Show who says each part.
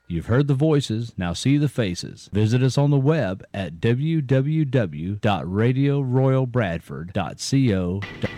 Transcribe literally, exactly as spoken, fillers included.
Speaker 1: You've heard the voices, now see the faces. Visit us on the web at w w w dot radio royal bradford dot co dot